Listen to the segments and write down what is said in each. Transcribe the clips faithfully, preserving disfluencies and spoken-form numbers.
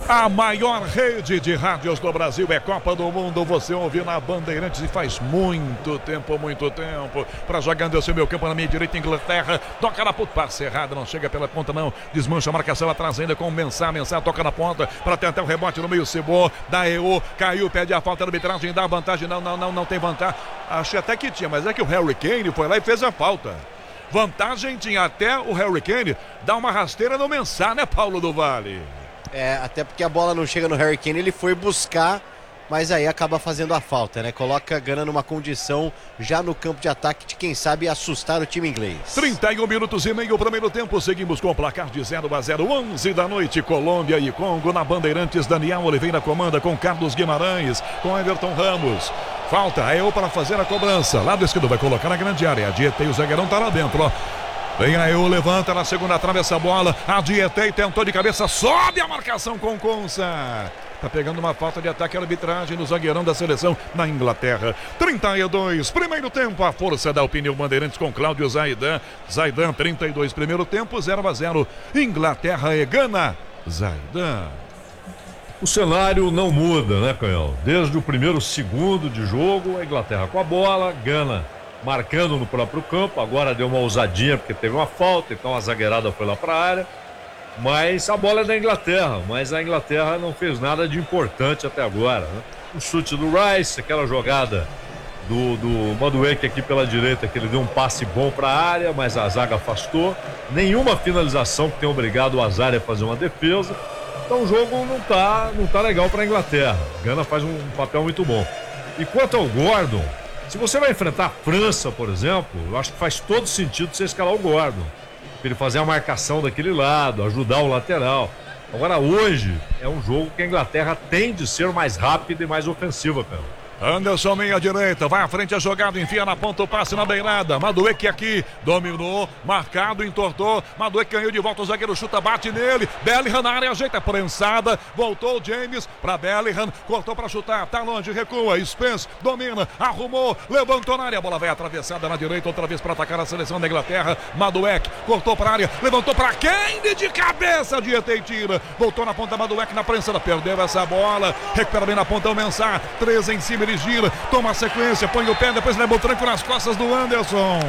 A maior rede de rádios do Brasil é Copa do Mundo. Você ouve na Bandeirantes e faz muito tempo, muito tempo. Para jogando esse meu campo na minha direita, Inglaterra. Toca na ponta, passe errado, não chega pela ponta não. Desmancha a marcação atrás ainda com o Mensah. Mensah toca na ponta para tentar o rebote no meio. Cebô, da E U, caiu, pede a falta da arbitragem, dá vantagem. Não, não, não, não tem vantagem. Achei até que tinha, mas é que o Harry Kane foi lá e fez a falta. Vantagem tinha até o Harry Kane dar uma rasteira no Mensah, né, Paulo do Vale? É, até porque a bola não chega no Harry Kane, ele foi buscar, mas aí acaba fazendo a falta, né? Coloca a Gana numa condição já no campo de ataque de quem sabe assustar o time inglês. trinta e um minutos e meio, primeiro tempo, seguimos com o placar de zero a zero, onze da noite, Colômbia e Congo na Bandeirantes. Daniel Oliveira comanda com Carlos Guimarães, com Everton Ramos. Falta, é eu para fazer a cobrança. Lado esquerdo vai colocar na grande área. Adietei, o zagueirão tá lá dentro, ó. Vem aí, o levanta na segunda trave essa bola. Adietei, tentou de cabeça, sobe a marcação com Konsa. Tá pegando uma falta de ataque à arbitragem no zagueirão da seleção na Inglaterra. trinta e dois, primeiro tempo, a força da opinião Bandeirantes com Cláudio Zaidan. Zaidan, trinta e dois, primeiro tempo, zero a zero. Inglaterra e Gana. Zaidan. O cenário não muda, né, Canhão? Desde o primeiro segundo de jogo, a Inglaterra com a bola, Gana marcando no próprio campo, agora deu uma ousadinha porque teve uma falta, então a zagueirada foi lá para a área, mas a bola é da Inglaterra, mas a Inglaterra não fez nada de importante até agora, né? O chute do Rice, aquela jogada do, do Madueke aqui pela direita, que ele deu um passe bom para a área, mas a zaga afastou, nenhuma finalização que tenha obrigado o Azar a fazer uma defesa, então o jogo não tá, não tá legal para a Inglaterra. Gana faz um papel muito bom. E quanto ao Gordon, se você vai enfrentar a França, por exemplo, eu acho que faz todo sentido você escalar o Gordon, para ele fazer a marcação daquele lado, ajudar o lateral. Agora hoje é um jogo que a Inglaterra tem de ser mais rápida e mais ofensiva, cara. Anderson, meia direita, vai à frente a jogada, enfia na ponta o passe na beirada. Madueke aqui, dominou, marcado, entortou. Madueke ganhou de volta, o zagueiro chuta, bate nele. Bellingham na área, ajeita, prensada. Voltou o James para Bellingham, cortou para chutar, tá longe, recua. Spence domina, arrumou, levantou na área. A bola vai atravessada na direita, outra vez para atacar a seleção da Inglaterra. Madueke cortou para a área, levantou para Kane de cabeça, Dieta e tira. Voltou na ponta, Madueke na prensada, perdeu essa bola. Recupera bem na ponta o Mensah, três em cima. Ele gira, toma a sequência, põe o pé, depois leva o tranco nas costas do Anderson.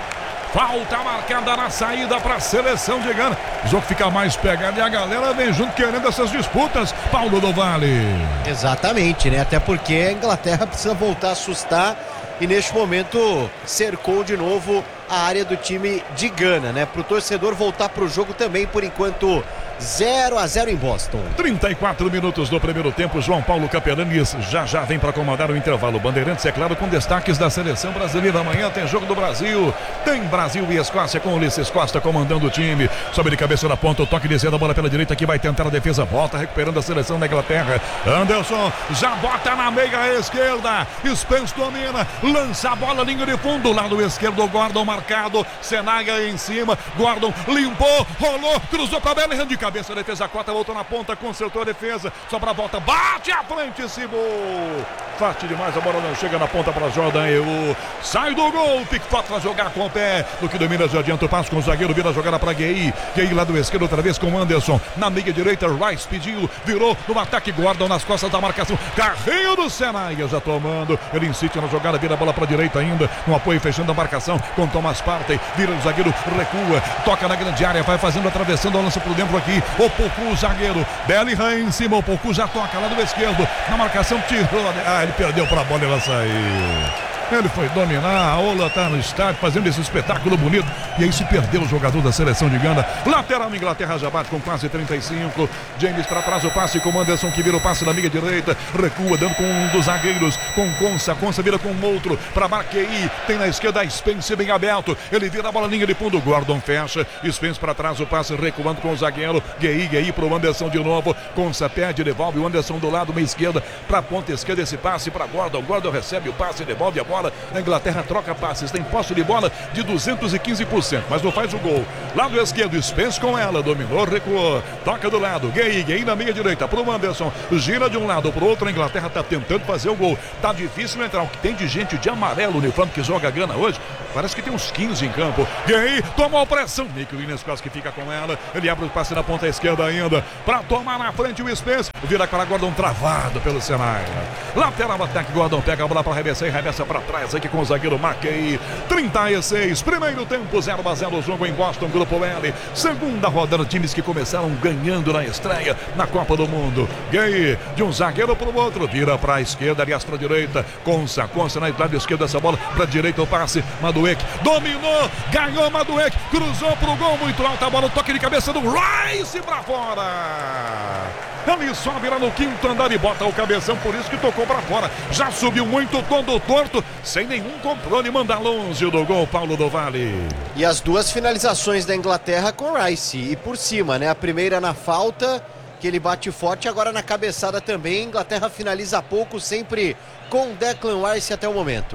Falta marcada na saída para a seleção de Gana. O jogo fica mais pegado e a galera vem junto querendo essas disputas. Paulo do Vale. Exatamente, né? Até porque a Inglaterra precisa voltar a assustar e neste momento cercou de novo a área do time de Gana, né? Para o torcedor voltar para o jogo também, por enquanto zero a zero em Boston. trinta e quatro minutos do primeiro tempo, João Paulo Capelanes já já vem para comandar o intervalo. Bandeirantes, é claro, com destaques da seleção brasileira. Amanhã tem jogo do Brasil, tem Brasil e Escócia com o Ulisses Costa comandando o time. Sobe de cabeça na ponta, o toque descendo a bola pela direita que vai tentar a defesa, volta recuperando a seleção da Inglaterra. Anderson já bota na meia esquerda, Spence domina, lança a bola, linha de fundo, lado esquerdo, Gordon marcado, Senaga em cima, Gordon limpou, rolou, cruzou para Bellingham de cabeça, defesa quarta, voltou na ponta, consertou a defesa, sobra a volta, bate à frente, Simon. Forte demais, a bola não chega na ponta para Jordan E U. Sai do gol, Pickford para jogar com o pé, no que domina, já adianta o passo com o zagueiro, vira a jogada para Gueye. Gueye lado esquerdo, outra vez com Anderson, na meia direita, Rice pediu, virou no ataque, Gordon nas costas da marcação, carrinho do Senaga já tomando, ele insiste na jogada, vira a bola para a direita ainda, no apoio fechando a marcação com Thomas Partey, vira o zagueiro, recua, toca na grande área, vai fazendo, atravessando, lança por dentro aqui, o Poku, zagueiro, Bellingham em cima, o Poku já toca lá do esquerdo, na marcação, tirou, ah, ele perdeu para a bola e ela saiu. Ele foi dominar, a Ola tá no estádio fazendo esse espetáculo bonito e aí se perdeu o jogador da seleção de Gana. Lateral, Inglaterra já bate com quase trinta e cinco. James para trás, o passe com o Anderson que vira o passe na meia direita, recua dando com um dos zagueiros, com Konsa, Konsa vira com outro para Marquei, tem na esquerda a Spence bem aberto, ele vira a bola linha de fundo, Gordon fecha, Spence para trás, o passe recuando com o zagueiro, Gueye, Gueye pro Anderson de novo, Konsa perde, devolve o Anderson do lado, meia esquerda para a ponta esquerda, esse passe para Gordon, Gordon recebe o passe, devolve a bola fora. A Inglaterra troca passes, tem posse de bola de duzentos e quinze por cento, mas não faz o gol. Lado esquerdo, Spence com ela, dominou, recuou, toca do lado, Gay, Gay na meia direita, pro Anderson, gira de um lado pro outro, a Inglaterra tá tentando fazer o gol. Tá difícil entrar, o que tem de gente de amarelo, o uniforme que joga a Gana hoje, parece que tem uns quinze em campo. Gay, tomou pressão, Nico Linus quase que fica com ela, ele abre o passe na ponta esquerda ainda, pra tomar na frente o Spence, vira para Gordon travado pelo cenário. Lateral ataque, Gordon pega a bola para arremessar e arremessa para trás aqui com o zagueiro Mackey. trinta e seis, primeiro tempo, zero a zero o jogo em Boston, Grupo L. Segunda rodada, times que começaram ganhando na estreia na Copa do Mundo. Gay, de um zagueiro para o outro, vira para a esquerda, aliás para a direita. Consa, Consa na lado esquerdo essa bola, para a direita o passe. Madueke dominou, ganhou Madueke, cruzou para o gol, muito alta a bola, toque de cabeça do Rice para fora. Ele sobe lá no quinto andar e bota o cabeção, por isso que tocou para fora. Já subiu muito, todo torto, sem nenhum controle, manda longe do gol, Paulo do Vale. E as duas finalizações da Inglaterra com Rice, e por cima, né? A primeira na falta, que ele bate forte, agora na cabeçada também. Inglaterra finaliza pouco, sempre com Declan Rice até o momento.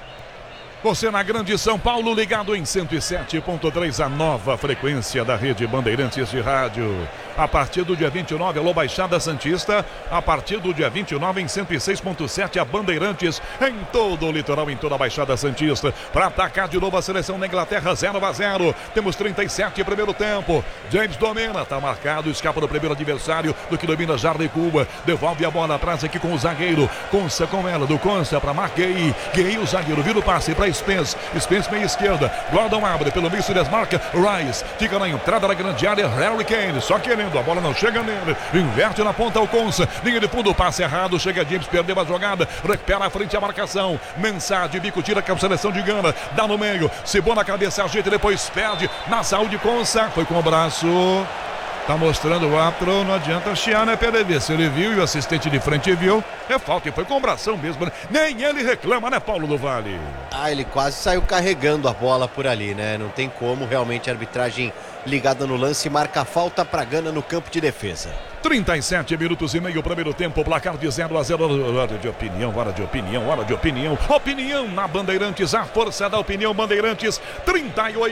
Você na Grande São Paulo, ligado em cento e sete ponto três, a nova frequência da Rede Bandeirantes de Rádio. A partir do dia vinte e nove, alô Baixada Santista. A partir do dia vinte e nove, em cento e seis ponto sete, a Bandeirantes em todo o litoral, em toda a Baixada Santista. Para atacar de novo a seleção da Inglaterra, zero a zero. Temos trinta e sete primeiro tempo. James domina, tá marcado, escapa do primeiro adversário, do que domina Jardim Cuba. Devolve a bola atrás aqui com o zagueiro. Consa com ela, do Consa para Marquei. Gay, o zagueiro, vira o passe para Spence. Spence meia esquerda. Gordon abre pelo meio, se desmarca. Rice fica na entrada da grande área. Harry Kane só querendo, a bola não chega nele. Inverte na ponta o Consa. Linha de fundo, passe errado. Chega James, perdeu a jogada. Recupera a frente a marcação. Mensagem, bico tira com a seleção de Gana. Dá no meio. Cebou na cabeça, ajeita e depois perde. Na saúde, Consa. Foi com o braço. Tá mostrando o árbitro, não adianta chiar, né, P D V? Se ele viu e o assistente de frente viu, é falta, e foi com bração mesmo, né? Nem ele reclama, né, Paulo do Vale? Ah, ele quase saiu carregando a bola por ali, né? Não tem como, realmente a arbitragem ligada no lance marca falta pra Gana no campo de defesa. trinta e sete minutos e meio, primeiro tempo, placar de zero a zero. Hora de opinião, hora de opinião, hora de opinião. Opinião na Bandeirantes, a força da opinião Bandeirantes. trinta e oito.